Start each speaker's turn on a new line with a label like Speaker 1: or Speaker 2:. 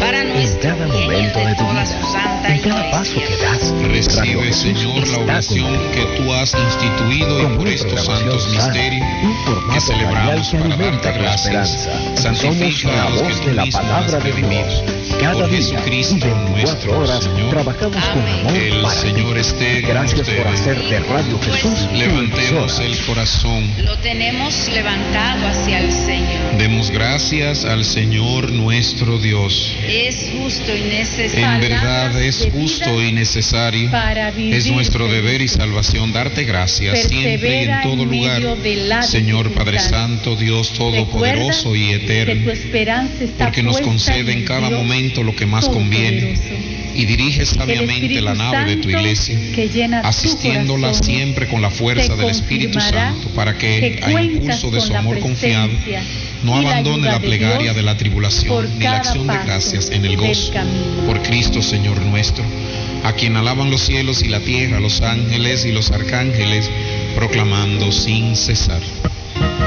Speaker 1: en cada momento de tu vida, en cada paso que das.
Speaker 2: Recibe, Señor, la oración que tú has instituido y por estos santos misterios que celebramos para darte gracias. Santifica a los que tú mismo has redimido.
Speaker 1: Cada
Speaker 2: por
Speaker 1: día
Speaker 2: Jesucristo
Speaker 1: y 24
Speaker 2: nuestro
Speaker 1: horas
Speaker 2: Señor.
Speaker 1: trabajamos con amor
Speaker 2: El
Speaker 1: para
Speaker 2: Señor
Speaker 1: ti.
Speaker 2: esté con
Speaker 1: Gracias por
Speaker 2: ustedes.
Speaker 1: hacer de Radio Jesús tu
Speaker 2: Levantemos
Speaker 1: emisora.
Speaker 2: el corazón.
Speaker 3: Lo tenemos levantado hacia el Señor.
Speaker 2: Demos gracias al Señor nuestro Dios.
Speaker 3: Es justo y necesario.
Speaker 2: En verdad es justo y necesario. Es nuestro deber y salvación darte gracias siempre y en todo lugar. Señor Padre Santo, Dios Todopoderoso y Eterno, porque nos concede en cada momento lo que más conviene y dirige sabiamente la nave de tu iglesia, asistiéndola siempre con la fuerza del Espíritu Santo, para que, a impulso de su amor confiado, no abandone la plegaria de la tribulación ni la acción de gracias en el gozo, por Cristo Señor nuestro, a quien alaban los cielos y la tierra, los ángeles y los arcángeles, proclamando sin cesar.